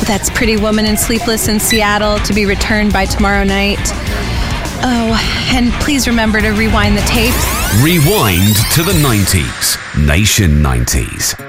That's Pretty Woman and Sleepless in Seattle, to be returned by tomorrow night. Oh, and please remember to rewind the tapes. Rewind to the 90s. Nation 90s.